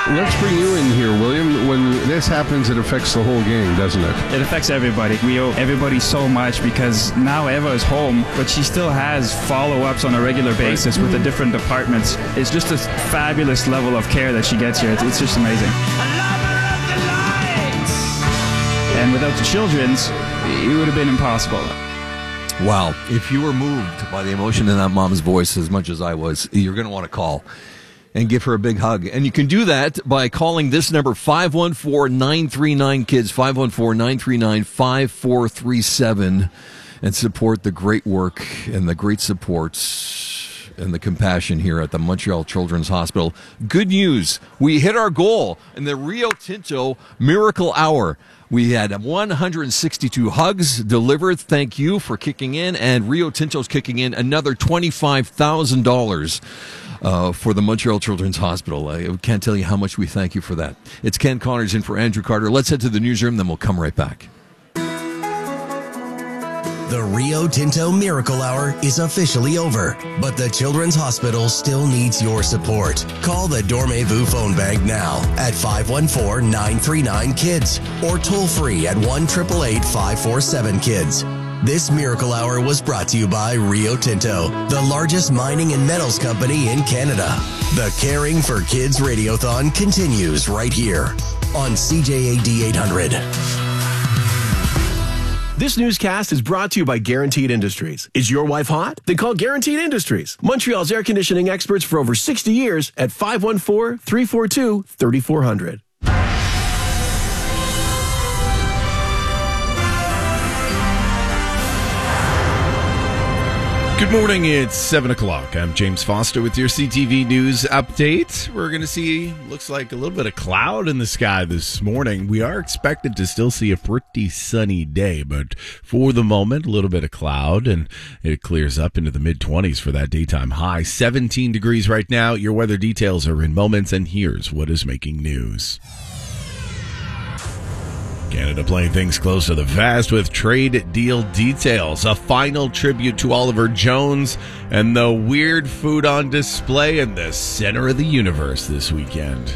Let's bring you in here, William. When this happens, it affects the whole gang, doesn't it? It affects everybody. We owe everybody so much because now Eva is home, but she still has follow-ups on a regular basis with the different departments. It's just a fabulous level of care that she gets here. It's just amazing. And without the children's, it would have been impossible. Wow. If you were moved by the emotion in that mom's voice as much as I was, you're going to want to call and give her a big hug. And you can do that by calling this number, 514-939-KIDS, 514-939-5437, and support the great work and the great supports and the compassion here at the Montreal Children's Hospital. Good news. We hit our goal in the Rio Tinto Miracle Hour. We had 162 hugs delivered. Thank you for kicking in. And Rio Tinto's kicking in another $25,000 for the Montreal Children's Hospital. I can't tell you how much we thank you for that. It's Ken Connors in for Andrew Carter. Let's head to the newsroom, then we'll come right back. The Rio Tinto Miracle Hour is officially over, but the Children's Hospital still needs your support. Call the Dormez-vous phone bank now at 514-939-KIDS or toll free at 1-888-547-KIDS. This Miracle Hour was brought to you by Rio Tinto, the largest mining and metals company in Canada. The Caring for Kids Radiothon continues right here on CJAD 800. This newscast is brought to you by Guaranteed Industries. Is your wife hot? Then call Guaranteed Industries, Montreal's air conditioning experts for over 60 years at 514-342-3400. Good morning, it's 7 o'clock. I'm James Foster with your CTV News update. We're going to see, looks like a little bit of cloud in the sky this morning. We are expected to still see a pretty sunny day, but for the moment, a little bit of cloud, and it clears up into the mid-20s for that daytime high. 17 degrees right now. Your weather details are in moments, and here's what is making news. Canada playing things close to the vest with trade deal details, a final tribute to Oliver Jones, and the weird food on display in the center of the universe this weekend.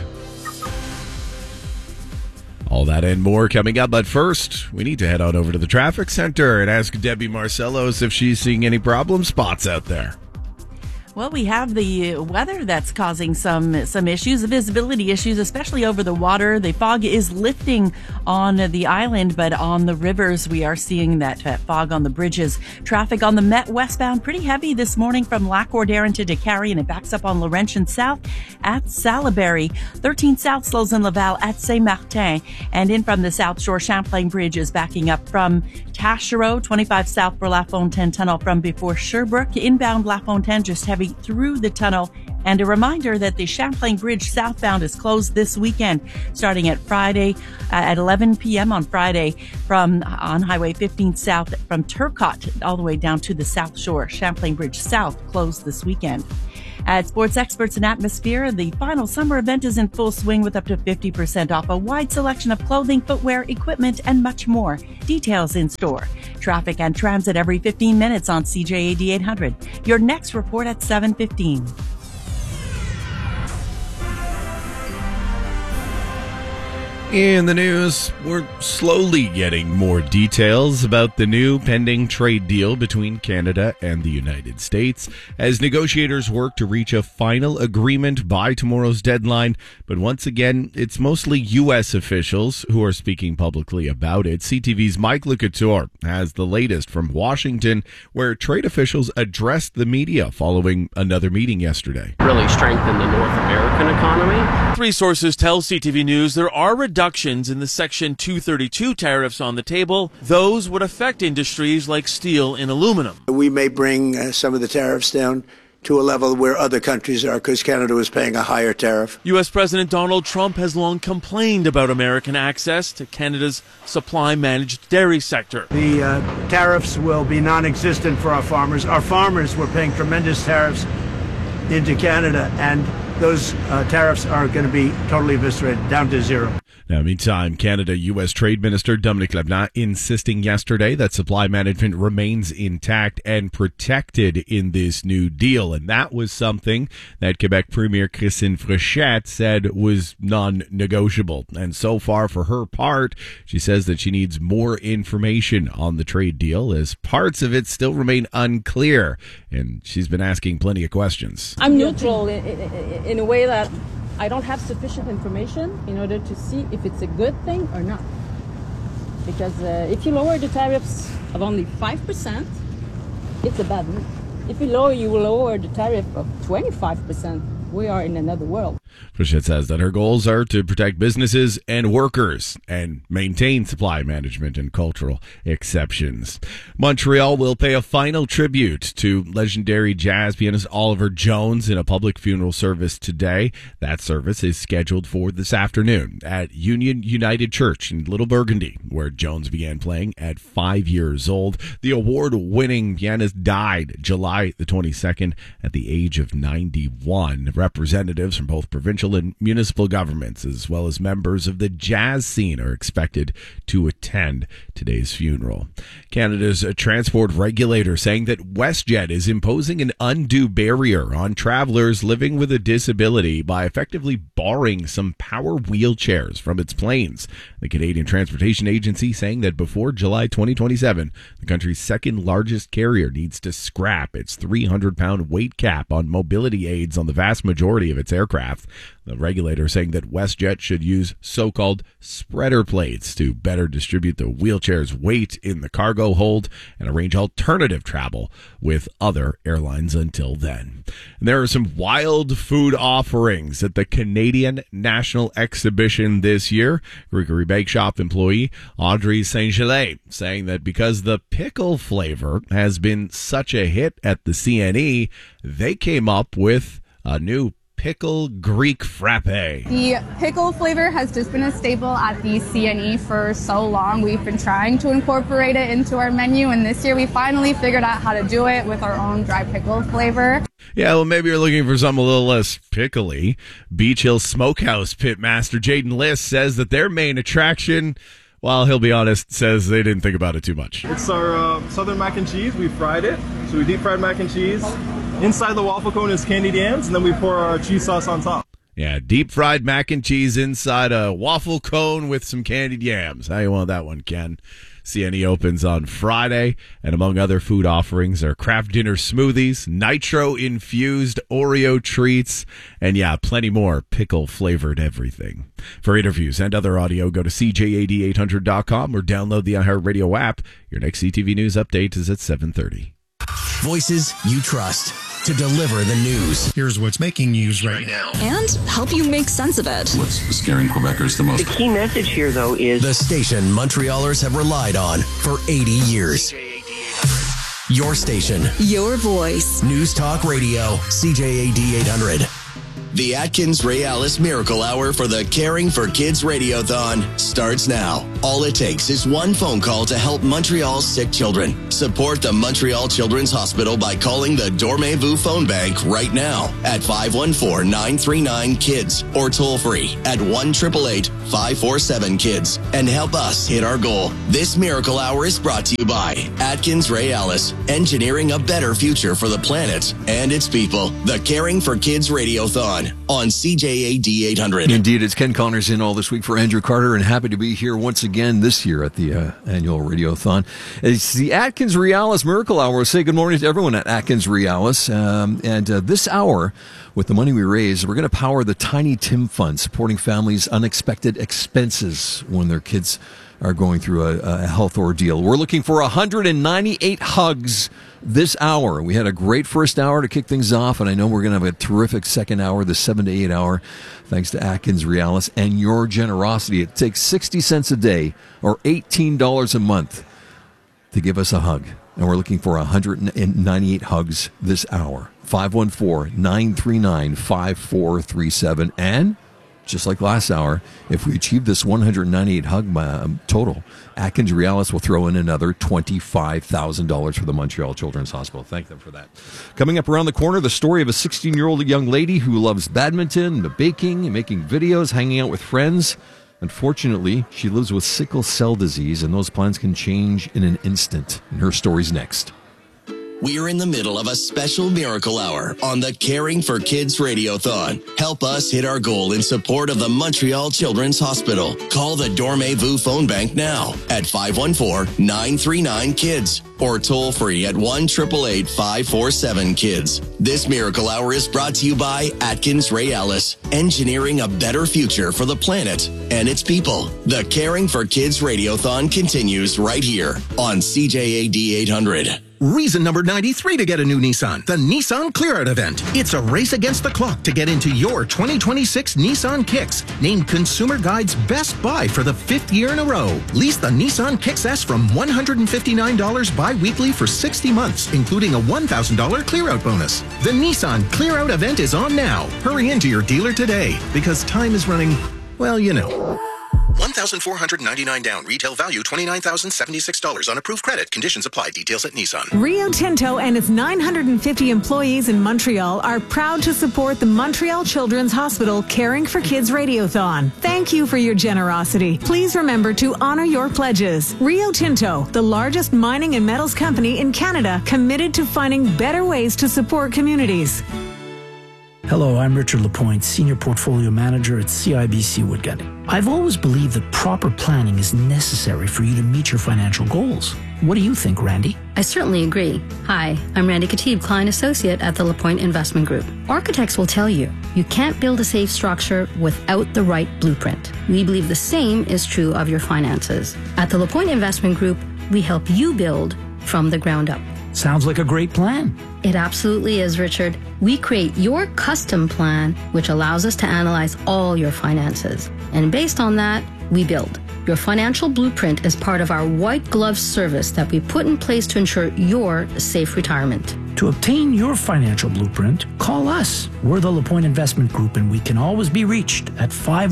All that and more coming up, but first, we need to head on over to the traffic center and ask Debbie Marcellos if she's seeing any problem spots out there. Well, we have the weather that's causing some issues, visibility issues, especially over the water. The fog is lifting on the island, but on the rivers, we are seeing that fog on the bridges. Traffic on the Met westbound pretty heavy this morning from Lac-Ordère to Décarie, and it backs up on Laurentian South at Salaberry. 13 South slows in Laval at Saint-Martin, and in from the South Shore, Champlain Bridge is backing up from Taschereau. 25 South for La Fontaine Tunnel from before Sherbrooke. Inbound La Fontaine just heavy through the tunnel. And a reminder that the Champlain Bridge southbound is closed this weekend, starting at Friday at 11 p.m. on Friday on Highway 15 South from Turcotte all the way down to the South Shore. Champlain Bridge South closed this weekend. At Sports Experts and Atmosphere, the final summer event is in full swing with up to 50% off a wide selection of clothing, footwear, equipment, and much more. Details in store. Traffic and transit every 15 minutes on CJAD 800. Your next report at 7:15. In the news, we're slowly getting more details about the new pending trade deal between Canada and the United States as negotiators work to reach a final agreement by tomorrow's deadline. But once again, it's mostly U.S. officials who are speaking publicly about it. CTV's Mike LeCouture has the latest from Washington, where trade officials addressed the media following another meeting yesterday. Really strengthen the North American economy. Three sources tell CTV News there are reductions in the Section 232 tariffs on the table. Those would affect industries like steel and aluminum. We may bring some of the tariffs down to a level where other countries are, because Canada was paying a higher tariff. U.S. President Donald Trump has long complained about American access to Canada's supply-managed dairy sector. The tariffs will be non-existent for our farmers. Our farmers were paying tremendous tariffs into Canada, and those tariffs are going to be totally eviscerated, down to zero. Now, meantime, Canada-U.S. Trade Minister Dominic LeBlanc insisting yesterday that supply management remains intact and protected in this new deal. And that was something that Quebec Premier Christine Fréchette said was non-negotiable. And so far, for her part, she says that she needs more information on the trade deal as parts of it still remain unclear. And she's been asking plenty of questions. I'm neutral in a way that I don't have sufficient information in order to see if it's a good thing or not. Because if you lower the tariffs of only 5%, it's a bad move. If you lower the tariff of 25%, we are in another world. Fréchette says that her goals are to protect businesses and workers and maintain supply management and cultural exceptions. Montreal will pay a final tribute to legendary jazz pianist Oliver Jones in a public funeral service today. That service is scheduled for this afternoon at Union United Church in Little Burgundy, where Jones began playing at 5 years old. The award-winning pianist died July the 22nd at the age of 91. Representatives from both provincial and municipal governments, as well as members of the jazz scene, are expected to attend today's funeral. Canada's transport regulator saying that WestJet is imposing an undue barrier on travelers living with a disability by effectively barring some power wheelchairs from its planes. The Canadian Transportation Agency saying that before July 2027, the country's second largest carrier needs to scrap its 300-pound weight cap on mobility aids on the vast majority of its aircraft. The regulator saying that WestJet should use so-called spreader plates to better distribute the wheelchair's weight in the cargo hold and arrange alternative travel with other airlines until then. And there are some wild food offerings at the Canadian National Exhibition this year. Gregory Bake Shop employee Audrey Saint-Gelais saying that because the pickle flavor has been such a hit at the CNE, they came up with a new pickle Greek frappe. The pickle flavor has just been a staple at the CNE for so long. We've been trying to incorporate it into our menu, and this year we finally figured out how to do it with our own dry pickle flavor. Yeah, well, maybe you're looking for something a little less pickly. Beach Hill Smokehouse pitmaster Jaden Liss says that their main attraction, well, he'll be honest, says they didn't think about it too much. It's our southern mac and cheese. We fried it. So we deep fried mac and cheese. Inside the waffle cone is candied yams, and then we pour our cheese sauce on top. Yeah, deep fried mac and cheese inside a waffle cone with some candied yams. How you want that one, Ken? CNE opens on Friday, and among other food offerings are craft dinner smoothies, nitro-infused Oreo treats, and yeah, plenty more pickle-flavored everything. For interviews and other audio, go to CJAD800.com or download the iHeartRadio app. Your next CTV News update is at 7:30. Voices you trust to deliver the news. Here's what's making news right now. And help you make sense of it. What's scaring Quebecers the most? The key message here, though, is the station Montrealers have relied on for 80 years. Your station. Your voice. News Talk Radio, CJAD 800. The Atkins Realis Miracle Hour for the Caring for Kids Radiothon starts now. All it takes is one phone call to help Montreal's sick children. Support the Montreal Children's Hospital by calling the Dormez-vous phone bank right now at 514-939-KIDS or toll free at 1-888-547-KIDS and help us hit our goal. This Miracle Hour is brought to you by Atkins Realis, engineering a better future for the planet and its people. The Caring for Kids Radiothon on CJAD 800. Indeed, it's Ken Connors in all this week for Andrew Carter, and happy to be here once again this year at the annual Radiothon. It's the Atkins Realis Miracle Hour. We'll say good morning to everyone at Atkins Realis. And this hour, with the money we raise, we're going to power the Tiny Tim Fund, supporting families' unexpected expenses when their kids are going through a health ordeal. We're looking for 198 hugs this hour. We had a great first hour to kick things off, and I know we're going to have a terrific second hour, the 7 to 8 hour, thanks to Atkins Realis and your generosity. It takes 60 cents a day or $18 a month to give us a hug, and we're looking for 198 hugs this hour. 514-939-5437. And just like last hour, if we achieve this 198 hug total, Atkins Realis will throw in another $25,000 for the Montreal Children's Hospital. Thank them for that. Coming up around the corner, the story of a 16-year-old young lady who loves badminton, baking, making videos, hanging out with friends, Unfortunately, she lives with sickle cell disease, and those plans can change in an instant. And her story's next. We are in the middle of a special miracle hour on the Caring for Kids Radiothon. Help us hit our goal in support of the Montreal Children's Hospital. Call the Dormez-vous phone bank now at 514-939-KIDS or toll free at 1-888-547-KIDS. This miracle hour is brought to you by Atkins Ray Ellis, engineering a better future for the planet and its people. The Caring for Kids Radiothon continues right here on CJAD 800. Reason number 93 to get a new Nissan, the Nissan Clear Out event. It's a race against the clock to get into your 2026 Nissan Kicks, named Consumer Guide's best buy for the 5th year in a row. Lease the Nissan Kicks S from $159 bi-weekly for 60 months, including a $1,000 Clear Out bonus. The Nissan Clear Out event is on now. Hurry into your dealer today, because time is running, well, you know. $1,499 down. Retail value $29,076 on approved credit. Conditions apply. Details at Nissan. Rio Tinto and its 950 employees in Montreal are proud to support the Montreal Children's Hospital Caring for Kids Radiothon. Thank you for your generosity. Please remember to honor your pledges. Rio Tinto, the largest mining and metals company in Canada, committed to finding better ways to support communities. Hello, I'm Richard Lapointe, Senior Portfolio Manager at CIBC Woodgut. I've always believed that proper planning is necessary for you to meet your financial goals. What do you think, Randy? I certainly agree. Hi, I'm Randy Katib, Client Associate at the Lapointe Investment Group. Architects will tell you, you can't build a safe structure without the right blueprint. We believe the same is true of your finances. At the Lapointe Investment Group, we help you build from the ground up. Sounds like a great plan. It absolutely is, Richard. We create your custom plan, which allows us to analyze all your finances. And based on that, we build. Your financial blueprint is part of our white glove service that we put in place to ensure your safe retirement. To obtain your financial blueprint, call us. We're the Lapointe Investment Group, and we can always be reached at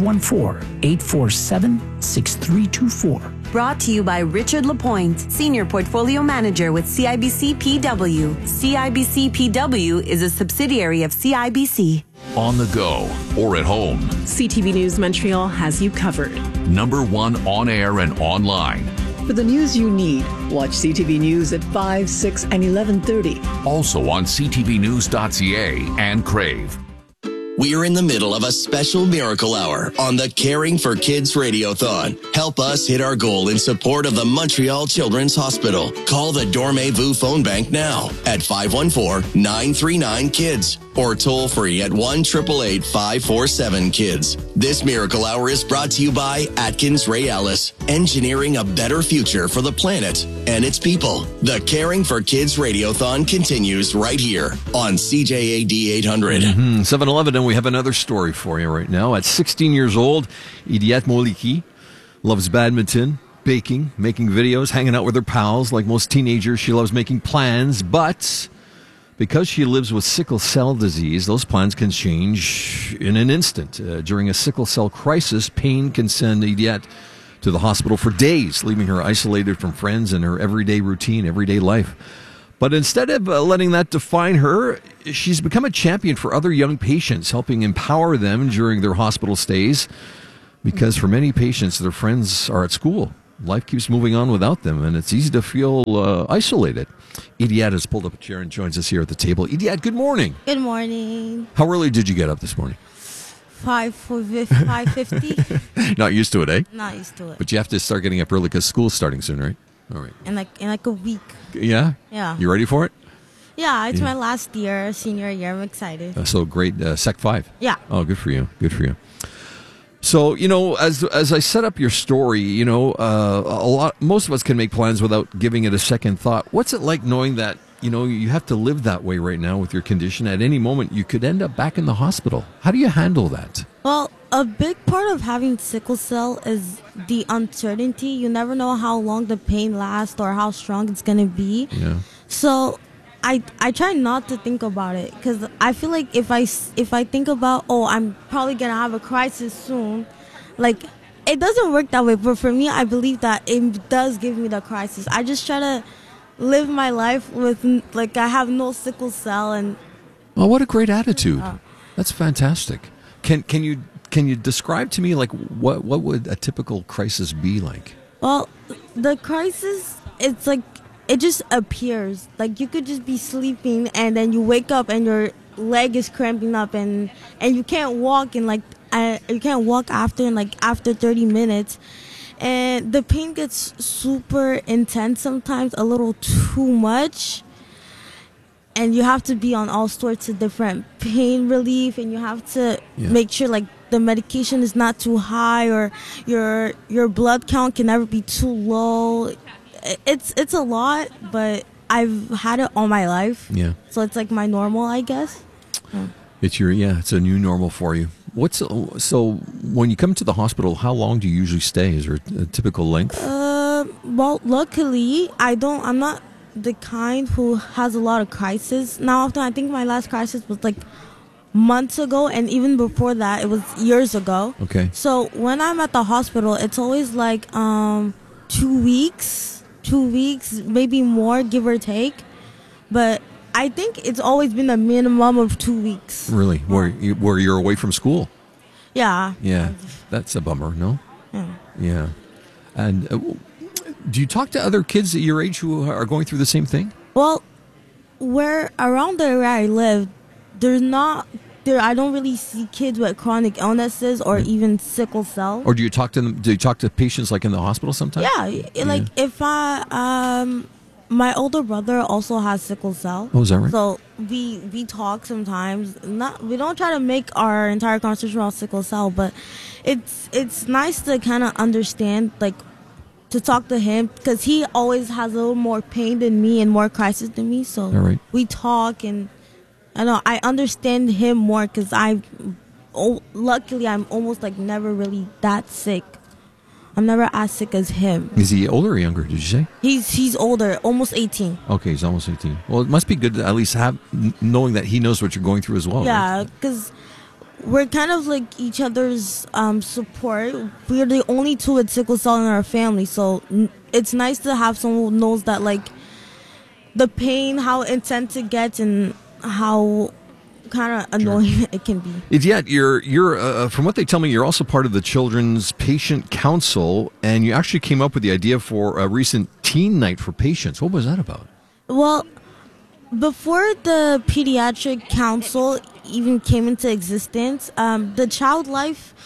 514-847-6324. Brought to you by Richard Lapointe, Senior Portfolio Manager with CIBC PW. CIBC PW is a subsidiary of CIBC. On the go or at home, CTV News Montreal has you covered. #1 on air and online. For the news you need, watch CTV News at 5, 6, and 11:30. Also on ctvnews.ca and Crave. We are in the middle of a special miracle hour on the Caring for Kids Radiothon. Help us hit our goal in support of the Montreal Children's Hospital. Call the Dormez-vous phone bank now at 514-939-KIDS or toll free at 1-888-547-KIDS. This miracle hour is brought to you by Atkins Ray Ellis, engineering a better future for the planet and its people. The Caring for Kids Radiothon continues right here on CJAD 800. 7-Eleven, and we have another story for you right now. At 16 years old, Idiat Moliki loves badminton, baking, making videos, hanging out with her pals. Like most teenagers, she loves making plans, but because she lives with sickle cell disease, those plans can change in an instant. During a sickle cell crisis, pain can send Idiat to the hospital for days, leaving her isolated from friends and her everyday routine, everyday life. But instead of letting that define her, she's become a champion for other young patients, helping empower them during their hospital stays. Because for many patients, their friends are at school. Life keeps moving on without them, and it's easy to feel isolated. Idiat has pulled up a chair and joins us here at the table. Idiat, good morning. Good morning. How early did you get up this morning? 5:50. Not used to it, eh? Not used to it. But you have to start getting up early because school's starting soon, right? All right. In like a week. Yeah? Yeah. You ready for it? Yeah, it's my last year, senior year. I'm excited. So great, Sec 5. Yeah. Oh, good for you. Good for you. So, you know, as I set up your story, you know, most of us can make plans without giving it a second thought. What's it like knowing that, you know, you have to live that way right now with your condition? At any moment, you could end up back in the hospital. How do you handle that? Well, a big part of having sickle cell is the uncertainty. You never know how long the pain lasts or how strong it's going to be. Yeah. So I try not to think about it because I feel like if I think about, oh, I'm probably going to have a crisis soon, like it doesn't work that way. But for me, I believe that it does give me the crisis. I just try to live my life with, like, I have no sickle cell. And oh, what a great attitude. That's fantastic. Can can you describe to me, like, what would a typical crisis be like? Well, the crisis, it's like, it just appears. Like, you could just be sleeping and then you wake up and your leg is cramping up and you can't walk and you can't walk after 30 minutes. And the pain gets super intense sometimes, a little too much. And you have to be on all sorts of different pain relief, and you have to make sure like the medication is not too high, or your blood count can never be too low. It's a lot, but I've had it all my life. Yeah. So it's like my normal, I guess. Yeah. It's a new normal for you. So when you come to the hospital, how long do you usually stay? Is there a typical length? Well, luckily I'm not the kind who has a lot of crisis now. Often, I think my last crisis was like months ago, and even before that, it was years ago. Okay. So when I'm at the hospital, it's always like 2 weeks, maybe more, give or take. But I think it's always been a minimum of 2 weeks. Really? Where you're away from school? Yeah. Yeah. That's a bummer, no? Yeah. And do you talk to other kids at your age who are going through the same thing? Well, around the area I live, I don't really see kids with chronic illnesses or even sickle cell. Or do you talk to them? Do you talk to patients like in the hospital sometimes? Yeah. Like if my older brother also has sickle cell. Oh, is that right? So we talk sometimes. We don't try to make our entire conversation about sickle cell, but it's nice to kind of understand, like, to talk to him, because he always has a little more pain than me and more crisis than me. So we talk, and I understand him more, because luckily I'm almost like never really that sick. I'm never as sick as him. Is he older or younger, did you say? He's older, almost 18. Okay, he's almost 18. Well, it must be good to at least knowing that he knows what you're going through as well. Yeah, because we're kind of like each other's support. We're the only two with sickle cell in our family, so it's nice to have someone who knows that, like, the pain, how intense it gets, and how kind of annoying it can be. Yet you're from what they tell me, you're also part of the Children's Patient Council, and you actually came up with the idea for a recent teen night for patients. What was that about? Well, before the Pediatric Council even came into existence, the Child Life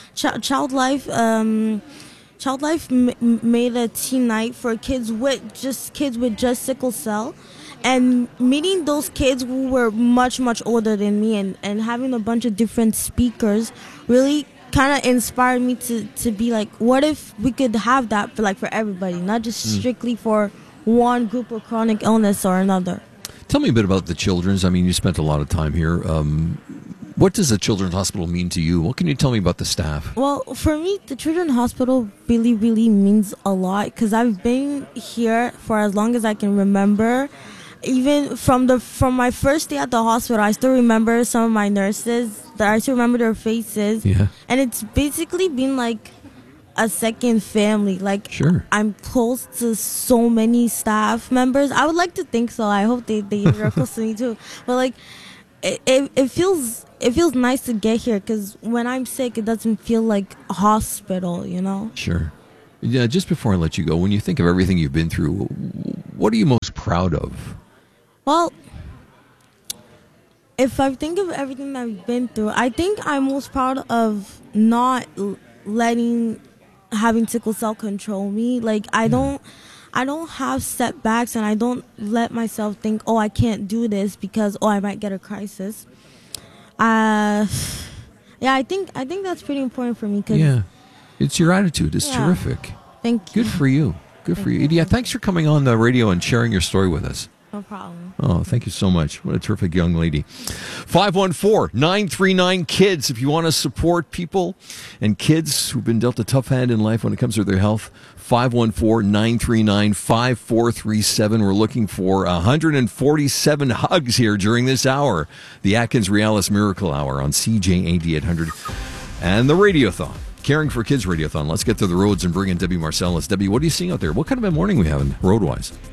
made a teen night for kids with just sickle cell. And meeting those kids who were much, much older than me, and having a bunch of different speakers really kind of inspired me to be like, what if we could have that for everybody, not just strictly for one group of chronic illness or another. Tell me a bit about the Children's. I mean, you spent a lot of time here. What does the Children's Hospital mean to you? What can you tell me about the staff? Well, for me, the Children's Hospital really, really means a lot, because I've been here for as long as I can remember. Even from my first day at the hospital, I still remember some of my nurses. I still remember their faces. Yeah. And it's basically been like a second family. Like, I'm close to so many staff members. I would like to think so. I hope they are close to me too. But like, it feels nice to get here, because when I'm sick, it doesn't feel like a hospital, you know? Sure. Yeah. Just before I let you go, when you think of everything you've been through, what are you most proud of? Well, if I think of everything that I've been through, I think I'm most proud of not letting having sickle cell control me. Like, I don't have setbacks, and I don't let myself think, oh, I can't do this because I might get a crisis. Yeah, I think that's pretty important for me. Yeah, it's your attitude. It's terrific. Thank you. Good for you. Good for you. Yeah, thanks for coming on the radio and sharing your story with us. No problem. Oh, thank you so much. What a terrific young lady. 514-939-KIDS. If you want to support people and kids who've been dealt a tough hand in life when it comes to their health, 514-939-5437. We're looking for 147 hugs here during this hour. The Atkins Realis Miracle Hour on CJAD 800 and the Radiothon. Caring for Kids Radiothon. Let's get to the roads and bring in Debbie Marcellus. Debbie, what are you seeing out there? What kind of a morning we having road-wise?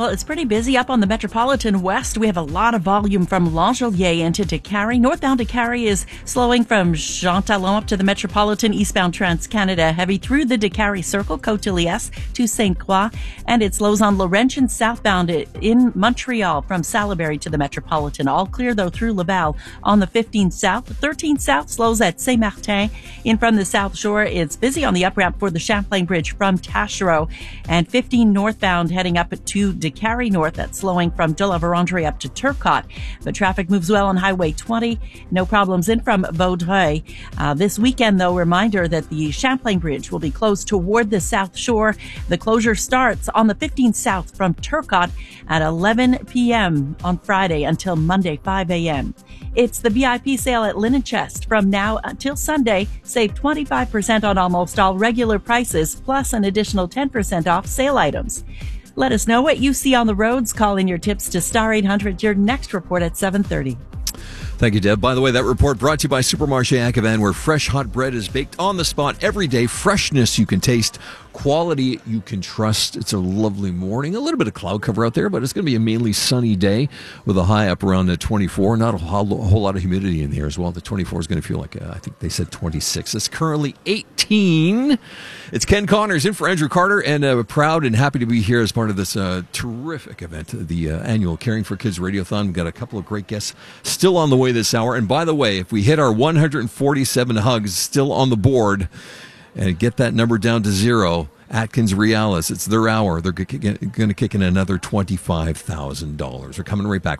Well, it's pretty busy up on the Metropolitan West. We have a lot of volume from L'Angelier into Décarie. Northbound Décarie is slowing from Jean Talon up to the Metropolitan. Eastbound Trans-Canada heavy through the Décarie Circle, Côte-de-Liesse to St. Croix. And it slows on Laurentian southbound in Montreal from Salaberry to the Metropolitan. All clear, though, through Laval on the 15 South. 13 South slows at Saint-Martin. In from the South Shore, it's busy on the up-ramp for the Champlain Bridge from Taschereau. And 15 northbound heading up to Décarie North. That's slowing from De La Vérendrye up to Turcotte. But traffic moves well on Highway 20. No problems in from Vaudreuil. This weekend, though, reminder that the Champlain Bridge will be closed toward the South Shore. The closure starts on the 15 South from Turcotte at 11 p.m. on Friday until Monday, 5 a.m. It's the VIP sale at Linen Chest. From now until Sunday, save 25% on almost all regular prices, plus an additional 10% off sale items. Let us know what you see on the roads. Call in your tips to Star 800. Your next report at 7:30. Thank you, Deb. By the way, that report brought to you by Supermarché Accavan, where fresh hot bread is baked on the spot every day. Freshness you can taste, quality you can trust. It's a lovely morning. A little bit of cloud cover out there, but it's going to be a mainly sunny day with a high up around 24. Not a whole lot of humidity in here as well. The 24 is going to feel like, I think they said 26. It's currently 18. It's Ken Connors in for Andrew Carter, and proud and happy to be here as part of this terrific event, the annual Caring for Kids Radiothon. We've got a couple of great guests still on the way this hour. And by the way, if we hit our 147 hugs still on the board and get that number down to 0, Atkins Realis, it's their hour. They're going to kick in another $25,000. We're coming right back.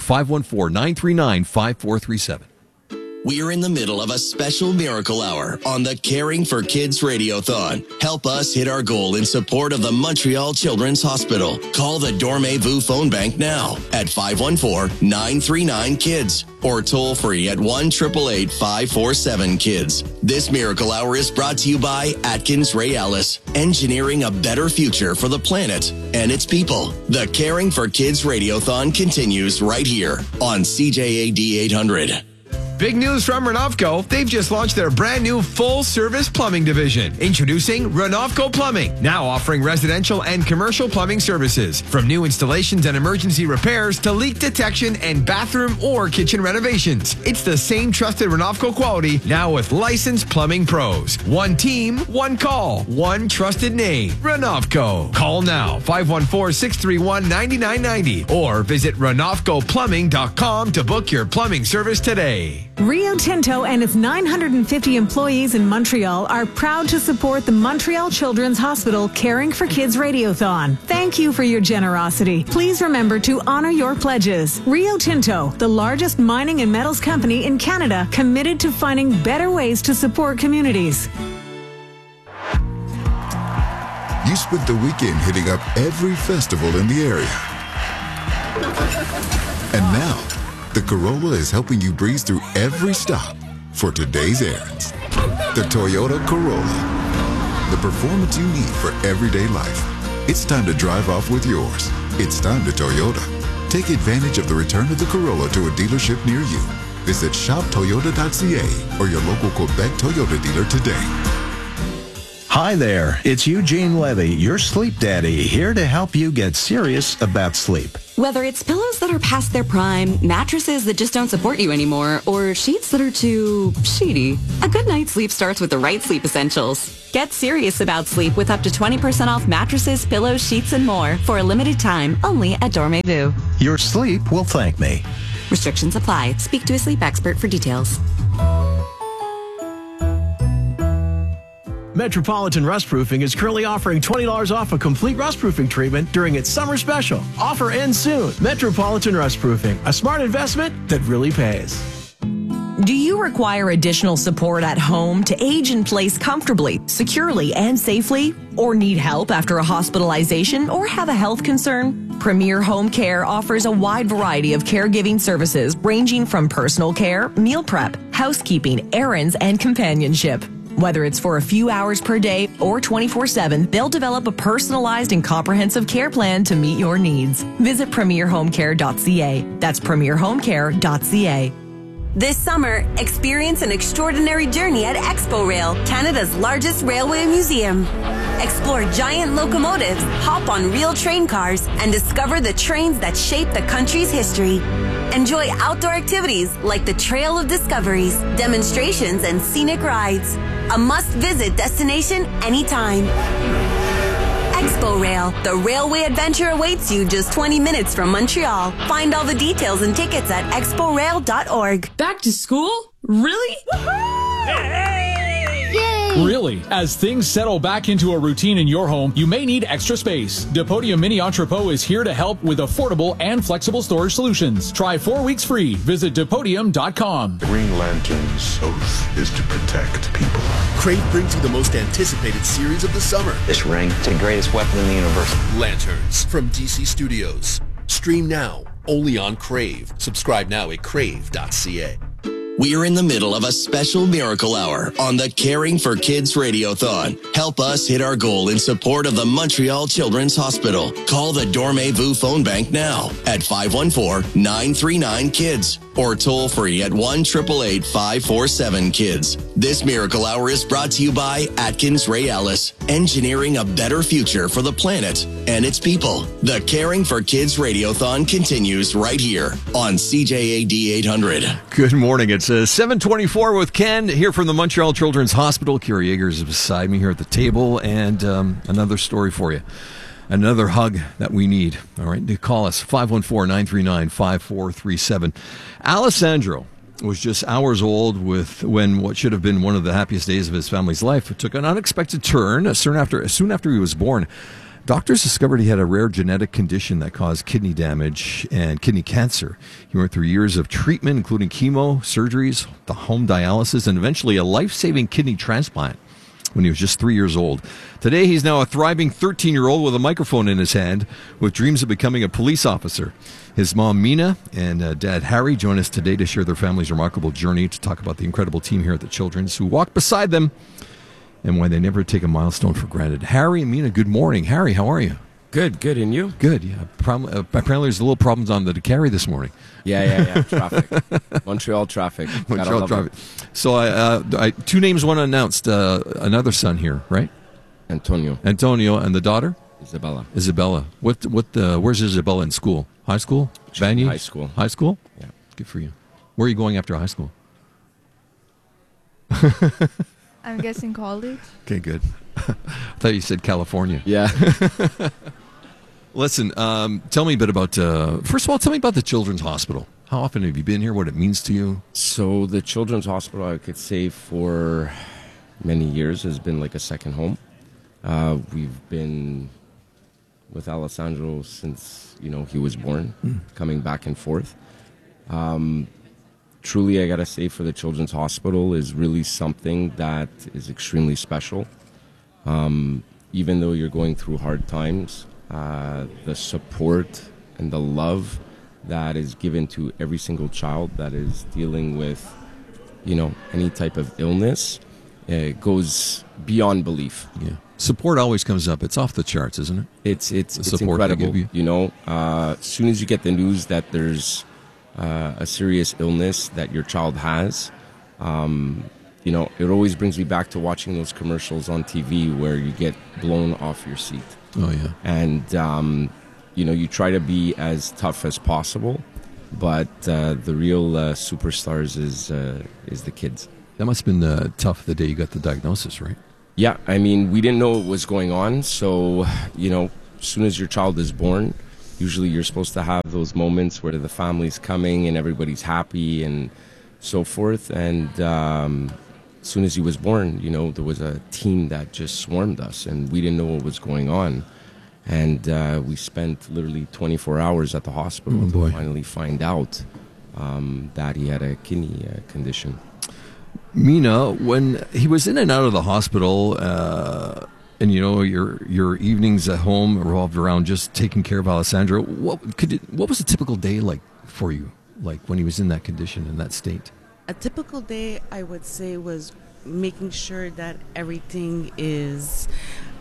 514-939-5437. We are in the middle of a special miracle hour on the Caring for Kids Radiothon. Help us hit our goal in support of the Montreal Children's Hospital. Call the Dormez-vous phone bank now at 514-939-KIDS or toll free at 1-888-547-KIDS. This miracle hour is brought to you by Atkins Realis, engineering a better future for the planet and its people. The Caring for Kids Radiothon continues right here on CJAD 800. Big news from Renovco. They've just launched their brand new full-service plumbing division. Introducing Renovco Plumbing, now offering residential and commercial plumbing services. From new installations and emergency repairs to leak detection and bathroom or kitchen renovations. It's the same trusted Renovco quality, now with licensed plumbing pros. One team, one call, one trusted name. Renovco. Call now, 514-631-9990 or visit renovcoplumbing.com to book your plumbing service today. Rio Tinto and its 950 employees in Montreal are proud to support the Montreal Children's Hospital Caring for Kids Radiothon. Thank you for your generosity. Please remember to honor your pledges. Rio Tinto, the largest mining and metals company in Canada, committed to finding better ways to support communities. You spent the weekend hitting up every festival in the area. And now, the Corolla is helping you breeze through every stop for today's errands. The Toyota Corolla. The performance you need for everyday life. It's time to drive off with yours. It's time to Toyota. Take advantage of the return of the Corolla to a dealership near you. Visit shoptoyota.ca or your local Quebec Toyota dealer today. Hi there, it's Eugene Levy, your sleep daddy, here to help you get serious about sleep. Whether it's pillows that are past their prime, mattresses that just don't support you anymore, or sheets that are too sheety, a good night's sleep starts with the right sleep essentials. Get serious about sleep with up to 20% off mattresses, pillows, sheets, and more for a limited time only at Dormez-vous. Your sleep will thank me. Restrictions apply. Speak to a sleep expert for details. Metropolitan Rust Proofing is currently offering $20 off a complete rust proofing treatment during its summer special. Offer ends soon. Metropolitan Rust Proofing, a smart investment that really pays. Do you require additional support at home to age in place comfortably, securely, and safely? Or need help after a hospitalization or have a health concern? Premier Home Care offers a wide variety of caregiving services ranging from personal care, meal prep, housekeeping, errands, and companionship. Whether it's for a few hours per day or 24/7, they'll develop a personalized and comprehensive care plan to meet your needs. Visit premierhomecare.ca. That's premierhomecare.ca. This summer, experience an extraordinary journey at Expo Rail, Canada's largest railway museum. Explore giant locomotives, hop on real train cars, and discover the trains that shape the country's history. Enjoy outdoor activities like the Trail of Discoveries, demonstrations, and scenic rides. A must-visit destination anytime. Expo Rail, the railway adventure awaits you just 20 minutes from Montreal. Find all the details and tickets at exporail.org. Back to school? Really? Really? As things settle back into a routine in your home, you may need extra space. Depodium Mini Entrepot is here to help with affordable and flexible storage solutions. Try 4 weeks free. Visit Depodium.com. Green Lantern's oath is to protect people. Crave brings you the most anticipated series of the summer. This ring, it's the greatest weapon in the universe. Lanterns from DC Studios. Stream now, only on Crave. Subscribe now at crave.ca. We are in the middle of a special miracle hour on the Caring for Kids Radiothon. Help us hit our goal in support of the Montreal Children's Hospital. Call the Dormez-vous phone bank now at 514-939-KIDS or toll free at 1-888-547-KIDS. This miracle hour is brought to you by Atkins Ray Ellis, engineering a better future for the planet and its people. The Caring for Kids Radiothon continues right here on CJAD 800. Good morning. It's 7:24 with Ken here from the Montreal Children's Hospital. Kira Yeager is beside me here at the table, and another story for you. Another hug that we need. All right, call us 514-939-5437. Alessandro was just hours old when what should have been one of the happiest days of his family's life took an unexpected turn soon after he was born. Doctors discovered he had a rare genetic condition that caused kidney damage and kidney cancer. He went through years of treatment, including chemo, surgeries, the home dialysis, and eventually a life-saving kidney transplant when he was just 3 years old. Today, he's now a thriving 13-year-old with a microphone in his hand with dreams of becoming a police officer. His mom, Mina, and dad, Harry, join us today to share their family's remarkable journey, to talk about the incredible team here at the Children's who walked beside them and why they never take a milestone for granted. Harry and Mina, good morning. Harry, how are you? Good, and you? Good, yeah. Apparently there's a little problems on the carry this morning. Yeah. Traffic. Montreal traffic. Montreal traffic. So I two names, one unannounced. Another son here, right? Antonio, and the daughter? Isabella. Where's Isabella in school? High school? Banyan? High school. High school? Yeah. Good for you. Where are you going after high school? I'm guessing college. Okay, good. I thought you said California. Yeah. Listen, tell me a bit about, first of all, tell me about the Children's Hospital. How often have you been here? What it means to you? So the Children's Hospital, I could say for many years, has been like a second home. We've been with Alessandro since, he was born, coming back and forth. Truly, I got to say, for the Children's Hospital is really something that is extremely special. Even though you're going through hard times, the support and the love that is given to every single child that is dealing with, any type of illness, goes beyond belief. Yeah. Support always comes up. It's off the charts, isn't it? It's incredible. As soon as you get the news that there's a serious illness that your child has, it always brings me back to watching those commercials on TV where you get blown off your seat. Oh, yeah. And, you try to be as tough as possible, but the real superstars is the kids. That must have been tough the day you got the diagnosis, right? Yeah, I mean, we didn't know what was going on, so, as soon as your child is born, usually you're supposed to have those moments where the family's coming and everybody's happy and so forth. And as soon as he was born, there was a team that just swarmed us and we didn't know what was going on. And we spent literally 24 hours at the hospital to finally find out that he had a kidney condition. Mina, when he was in and out of the hospital, and your evenings at home revolved around just taking care of Alessandro, what was a typical day like for you, like when he was in that condition, in that state? A typical day, I would say, was making sure that everything is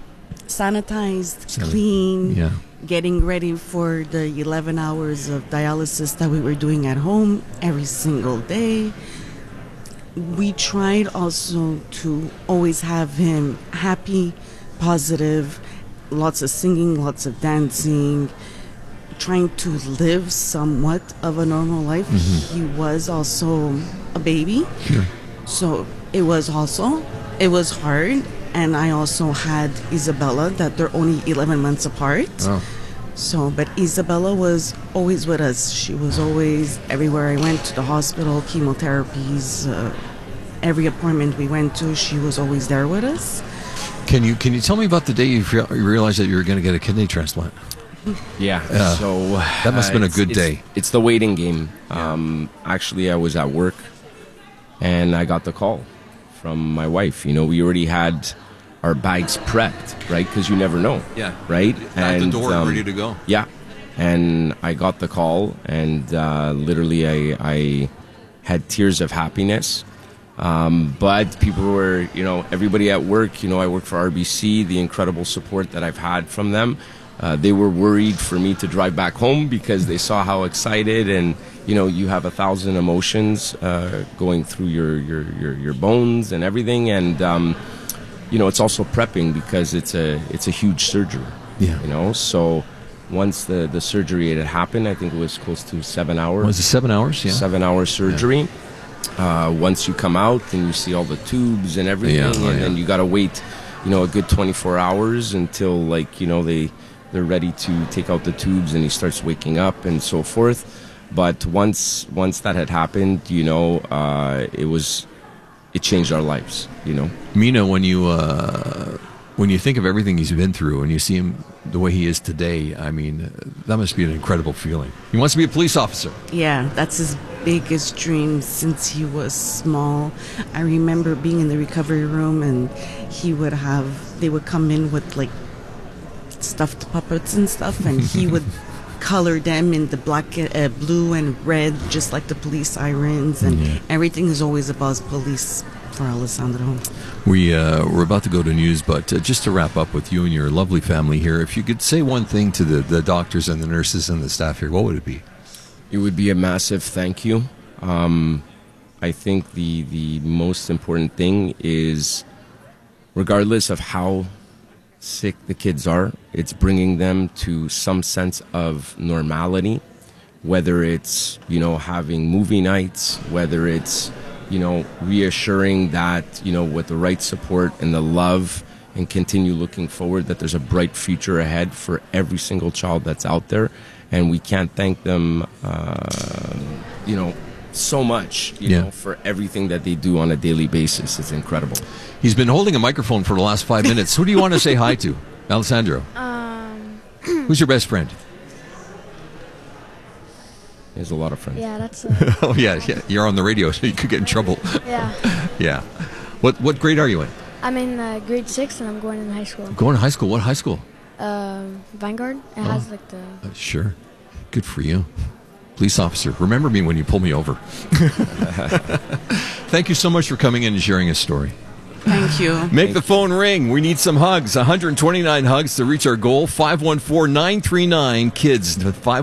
sanitized, clean, getting ready for the 11 hours of dialysis that we were doing at home every single day. We tried also to always have him happy, positive, lots of singing, lots of dancing, trying to live somewhat of a normal life. He was also a baby. Sure. So it was hard. And I also had Isabella, that they're only 11 months apart. Oh. So, but Isabella was always with us. She was always everywhere I went, to the hospital, chemotherapies, every appointment we went to, she was always there with us. Can you tell me about the day you realized that you were going to get a kidney transplant? Yeah, so that must have been a good day. It's the waiting game. Actually, I was at work, and I got the call from my wife. You know, we already had our bags prepped, right? Because you never know. Yeah. Right? At the door, ready to go. Yeah. And I got the call, and literally I had tears of happiness. But people were, you know, everybody at work, you know, I work for RBC, the incredible support that I've had from them. They were worried for me to drive back home because they saw how excited, and you know, you have 1,000 emotions going through your bones and everything, and you know, it's also prepping because it's a huge surgery. Yeah. You know, so once the surgery had happened, I think it was close to 7 hours. Was it 7 hours? Yeah. 7-hour surgery. Yeah. Once you come out and you see all the tubes and everything, and then you got to wait, you know, a good 24 hours until, like, you know, they're ready to take out the tubes and he starts waking up and so forth. But once that had happened, you know, it changed our lives, you know. Mina, when you think of everything he's been through and you see him the way he is today, I mean, that must be an incredible feeling. He wants to be a police officer. Yeah, that's his biggest dream since he was small. I remember being in the recovery room, and they would come in with like stuffed puppets and stuff, and he would color them in the black, blue and red, just like the police sirens, and everything is always about police for Alessandro. We're about to go to news, but just to wrap up with you and your lovely family here, if you could say one thing to the doctors and the nurses and the staff here, what would it be? It would be a massive thank you. I think the most important thing is, regardless of how sick the kids are, it's bringing them to some sense of normality, whether it's, you know, having movie nights, whether it's, you know, reassuring that, you know, with the right support and the love, and continue looking forward, that there's a bright future ahead for every single child that's out there. And we can't thank them, you know, so much, you know, for everything that they do on a daily basis. It's incredible. He's been holding a microphone for the last 5 minutes. Who do you want to say hi to? Alessandro. Who's your best friend? He has a lot of friends. Yeah, that's oh, yeah. You're on the radio, so you could get in trouble. Yeah. Yeah. What grade are you in? I'm in grade 6, and I'm going in high school. Going to high school? What high school? Vanguard. It has like the... Sure. Good for you. Police officer, remember me when you pull me over. Thank you so much for coming in and sharing a story. Thank you. Make the phone ring. We need some hugs. 129 hugs to reach our goal. 514-939-KIDS.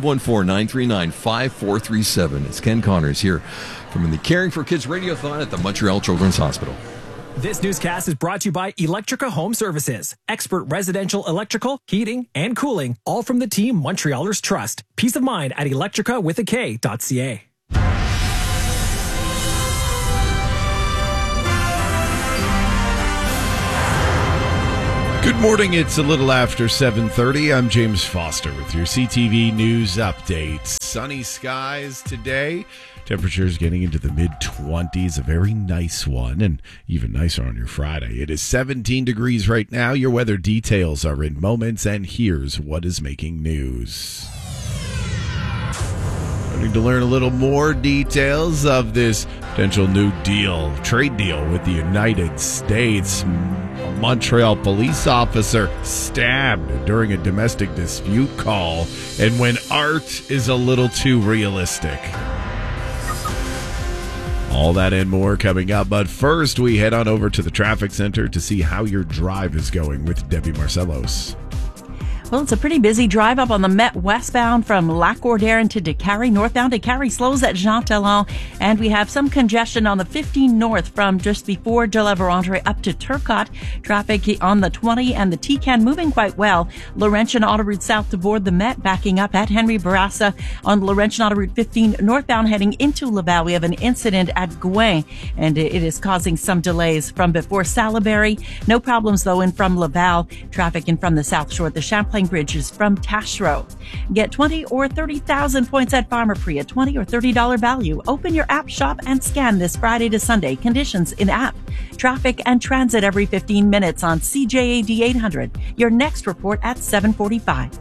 514-939-5437. It's Ken Connors here from the Caring for Kids Radiothon at the Montreal Children's Hospital. This newscast is brought to you by Electrica Home Services. Expert residential electrical, heating, and cooling, all from the team Montrealers trust. Peace of mind at electrica.ca. Good morning. It's a little after 7:30. I'm James Foster with your CTV News Update. Sunny skies today. Temperatures getting into the mid-20s, a very nice one, and even nicer on your Friday. It is 17 degrees right now. Your weather details are in moments, and here's what is making news. Starting to learn a little more details of this potential new trade deal with the United States. A Montreal police officer stabbed during a domestic dispute call, and when art is a little too realistic. All that and more coming up. But first, we head on over to the traffic center to see how your drive is going with Debbie Marcellos. Well, it's a pretty busy drive up on the Met westbound from Lac Gordaire to Décarie. Northbound Décarie slows at Jean Talon. And we have some congestion on the 15 north from just before de la Vérendrye up to Turcotte. Traffic on the 20 and the T-Can moving quite well. Laurentian Autoroute south to board the Met, backing up at Henry Bourassa. On Laurentian Autoroute 15 northbound heading into Laval, we have an incident at Gouin, and it is causing some delays from before Salaberry. No problems, though, in from Laval. Traffic in from the South Shore, the Champlain Bridges from Taschereau. Get 20 or 30,000 points at Pharmaprix, a $20 or $30 value. Open your app shop and scan this Friday to Sunday. Conditions in app. Traffic and transit every 15 minutes on CJAD 800. Your next report at 7:45.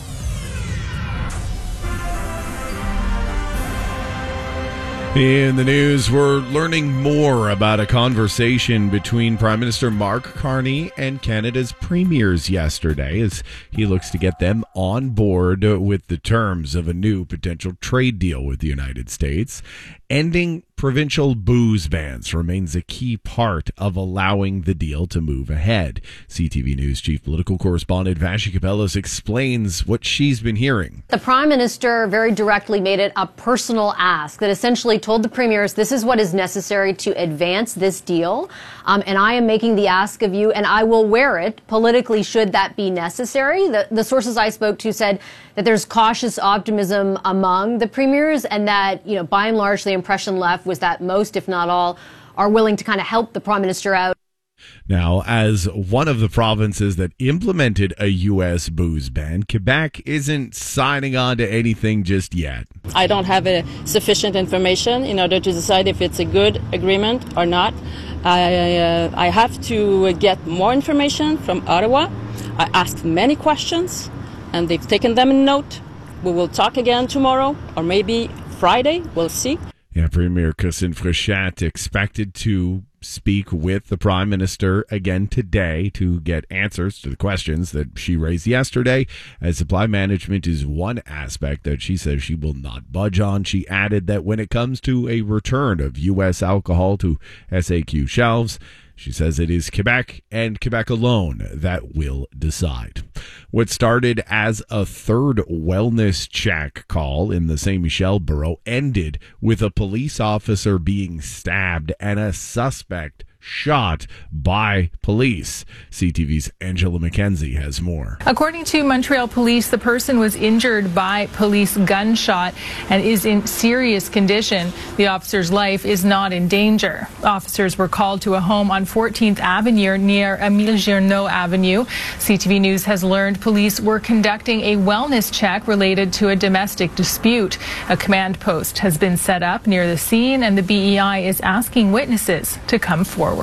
In the news, we're learning more about a conversation between Prime Minister Mark Carney and Canada's premiers yesterday as he looks to get them on board with the terms of a new potential trade deal with the United States. Ending provincial booze bans remains a key part of allowing the deal to move ahead. CTV News Chief Political Correspondent Vassy Kapelos explains what she's been hearing. The Prime Minister very directly made it a personal ask that essentially told the premiers this is what is necessary to advance this deal, and I am making the ask of you, and I will wear it politically should that be necessary. The sources I spoke to said that there's cautious optimism among the premiers, and that, you know, by and large, the impression left was that most, if not all, are willing to kind of help the Prime Minister out. Now, as one of the provinces that implemented a U.S. booze ban, Quebec isn't signing on to anything just yet. I don't have sufficient information in order to decide if it's a good agreement or not. I have to get more information from Ottawa. I asked many questions, and they've taken them in note. We will talk again tomorrow, or maybe Friday. We'll see. Yeah, Premier Christine Frechatte expected to speak with the Prime Minister again today to get answers to the questions that she raised yesterday, as supply management is one aspect that she says she will not budge on. She added that when it comes to a return of U.S. alcohol to SAQ shelves, she says it is Quebec and Quebec alone that will decide. What started as a third wellness check call in the Saint Michel borough ended with a police officer being stabbed and a suspect shot by police. CTV's Angela McKenzie has more. According to Montreal police, the person was injured by police gunshot and is in serious condition. The officer's life is not in danger. Officers were called to a home on 14th Avenue near Émile Girneau Avenue. CTV News has learned police were conducting a wellness check related to a domestic dispute. A command post has been set up near the scene, and the BEI is asking witnesses to come forward.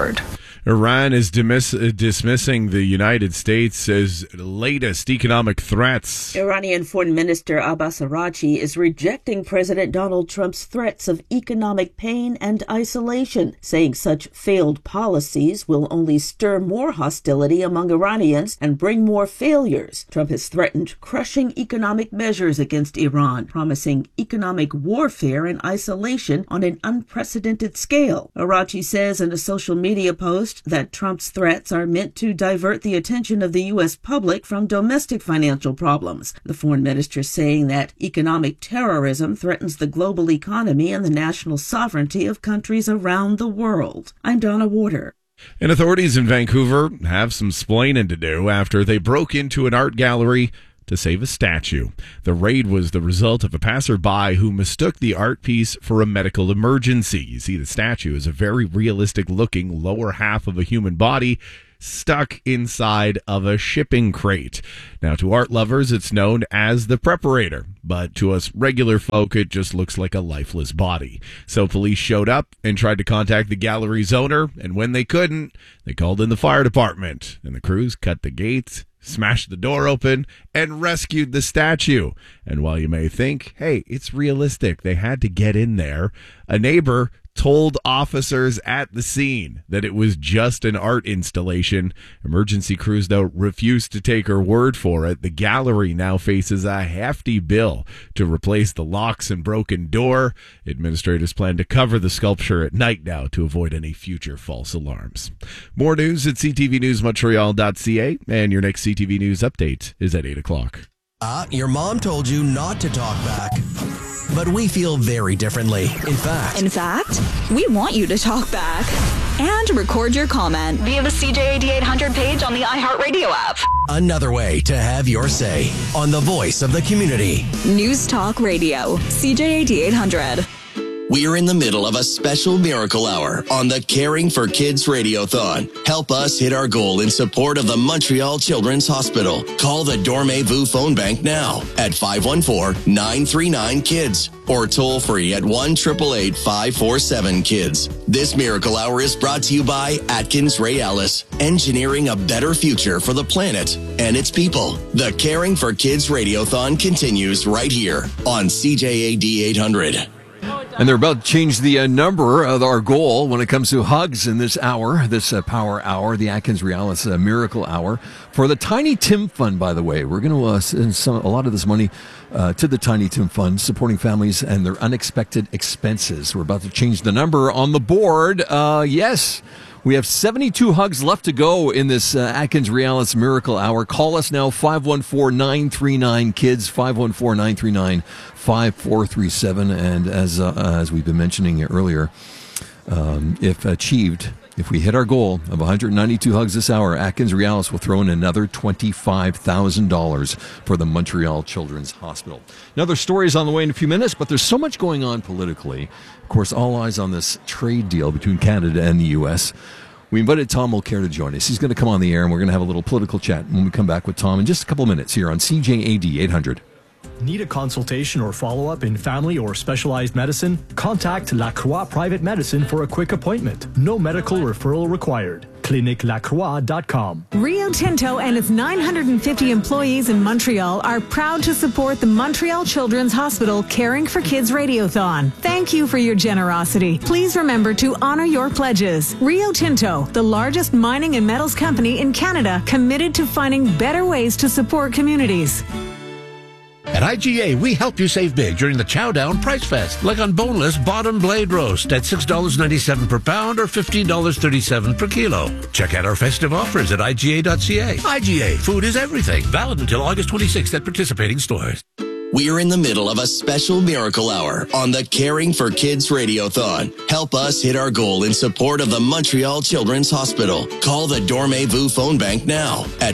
Iran is dismissing the United States' latest economic threats. Iranian Foreign Minister Abbas Araghchi is rejecting President Donald Trump's threats of economic pain and isolation, saying such failed policies will only stir more hostility among Iranians and bring more failures. Trump has threatened crushing economic measures against Iran, promising economic warfare and isolation on an unprecedented scale. Araghchi says in a social media post that Trump's threats are meant to divert the attention of the U.S. public from domestic financial problems. The foreign minister saying that economic terrorism threatens the global economy and the national sovereignty of countries around the world. I'm Donna Warder. And authorities in Vancouver have some splaining to do after they broke into an art gallery to save a statue. The raid was the result of a passerby who mistook the art piece for a medical emergency. You see, the statue is a very realistic-looking lower half of a human body stuck inside of a shipping crate. Now, to art lovers, it's known as the preparator, but to us regular folk, it just looks like a lifeless body. So police showed up and tried to contact the gallery's owner, and when they couldn't, they called in the fire department, and the crews cut the gates, smashed the door open, and rescued the statue. And while you may think, hey, it's realistic, they had to get in there, a neighbor told officers at the scene that it was just an art installation. Emergency crews, though, refused to take her word for it. The gallery now faces a hefty bill to replace the locks and broken door. Administrators plan to cover the sculpture at night now to avoid any future false alarms. More news at ctvnewsmontreal.ca, and your next CTV News update is at 8 o'clock. Your mom told you not to talk back. But we feel very differently. In fact, we want you to talk back and record your comment via the CJAD 800 page on the iHeartRadio app. Another way to have your say on the voice of the community. News Talk Radio, CJAD 800. We're in the middle of a special miracle hour on the Caring for Kids Radiothon. Help us hit our goal in support of the Montreal Children's Hospital. Call the Dormez-vous phone bank now at 514-939-KIDS or toll free at 1-888-547-KIDS. This miracle hour is brought to you by Atkins Ray Ellis, engineering a better future for the planet and its people. The Caring for Kids Radiothon continues right here on CJAD 800. And they're about to change the number of our goal when it comes to hugs in this hour, this power hour, the Atkins Realis Miracle Hour. For the Tiny Tim Fund, by the way, we're going to send a lot of this money to the Tiny Tim Fund, supporting families and their unexpected expenses. We're about to change the number on the board. Yes. We have 72 hugs left to go in this Atkins Realis Miracle Hour. Call us now, 514-939-KIDS, 514-939-5437. And as we've been mentioning earlier, if achieved, if we hit our goal of 192 hugs this hour, Atkins Realis will throw in another $25,000 for the Montreal Children's Hospital. Another story is on the way in a few minutes, but there's so much going on politically. Of course, all eyes on this trade deal between Canada and the U.S. We invited Tom Mulcair to join us. He's going to come on the air, and we're going to have a little political chat when we come back with Tom in just a couple of minutes here on CJAD 800. Need a consultation or follow-up in family or specialized medicine? Contact Lacroix Private Medicine for a quick appointment. No medical referral required. ClinicLacroix.com. Rio Tinto and its 950 employees in Montreal are proud to support the Montreal Children's Hospital Caring for Kids Radiothon. Thank you for your generosity. Please remember to honor your pledges. Rio Tinto, the largest mining and metals company in Canada, committed to finding better ways to support communities. At IGA, we help you save big during the Chow Down Price Fest, like on boneless bottom blade roast at $6.97 per pound or $15.37 per kilo. Check out our festive offers at IGA.ca. IGA, food is everything. Valid until August 26th at participating stores. We're in the middle of a special miracle hour on the Caring for Kids Radiothon. Help us hit our goal in support of the Montreal Children's Hospital. Call the Dormez-vous phone bank now at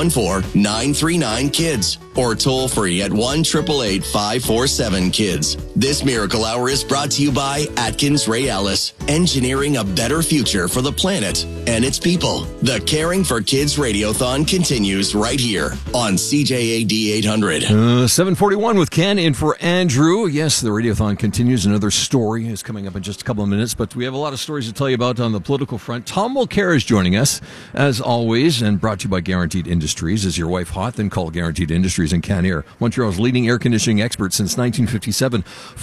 514-939-KIDS or toll free at 1-888-547-KIDS. This miracle hour is brought to you by Atkins Ray Ellis, engineering a better future for the planet and its people. The Caring for Kids Radiothon continues right here on CJAD 800. 741 with Ken in for Andrew. Yes, the Radiothon continues. Another story is coming up in just a couple of minutes, but we have a lot of stories to tell you about on the political front. Tom Mulcair is joining us, as always, and brought to you by Guaranteed Industries. Is your wife hot? Then call Guaranteed Industries in Can-Air, Montreal's leading air conditioning expert since 1957.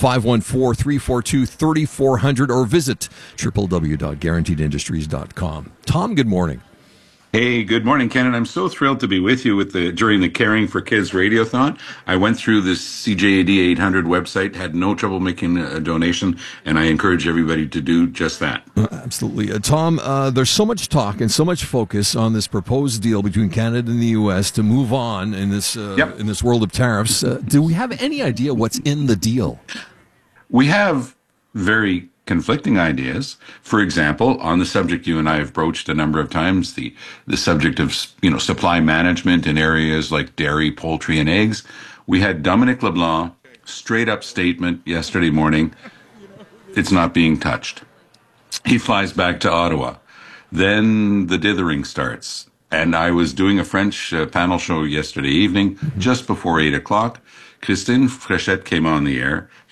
514-342-3400 or visit www.guaranteedindustries.com. Tom, good morning. Hey, good morning, Ken, and I'm so thrilled to be with you during the Caring for Kids Radiothon. I went through this CJAD 800 website, had no trouble making a donation, and I encourage everybody to do just that. Absolutely. Tom, there's so much talk and so much focus on this proposed deal between Canada and the U.S. to move on in this in this world of tariffs. Do we have any idea what's in the deal? We have very conflicting ideas. For example, on the subject you and I have broached a number of times, the subject of supply management in areas like dairy, poultry, and eggs. We had Dominic LeBlanc, straight up statement yesterday morning, it's not being touched. He flies back to Ottawa. Then the dithering starts. And I was doing a French panel show yesterday evening, just before 8 o'clock. Christine Fréchette came on the air.